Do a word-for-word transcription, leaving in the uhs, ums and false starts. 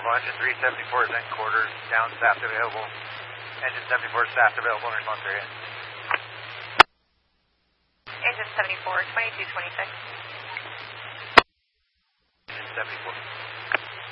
engine three seventy-four is in quarters, down, staffed available. Engine seventy-four staffed available in response area. Engine seventy-four, twenty-two twenty-six. Engine seventy-four.